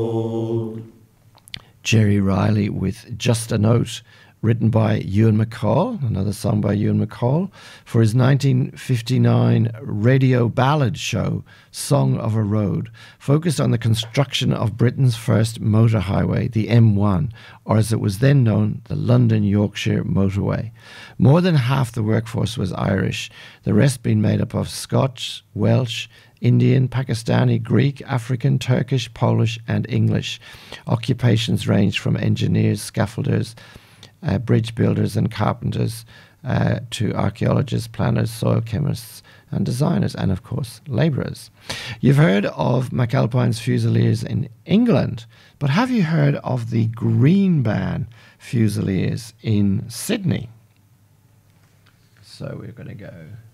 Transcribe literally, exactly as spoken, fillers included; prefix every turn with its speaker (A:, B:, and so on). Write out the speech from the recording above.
A: Jerry Riley with Just a Note, written by Ewan MacColl, another song by Ewan MacColl, for his nineteen fifty-nine radio ballad show, Song of a Road, focused on the construction of Britain's first motor highway, the M one, or as it was then known, the London-Yorkshire Motorway. More than half the workforce was Irish, the rest being made up of Scots, Welsh, Indian, Pakistani, Greek, African, Turkish, Polish and English. Occupations ranged from engineers, scaffolders, Uh, bridge builders and carpenters, uh, to archaeologists, planners, soil chemists and designers, and of course labourers. You've heard of McAlpine's Fusiliers in England, but have you heard of the Greenban Fusiliers in Sydney? So we're going to go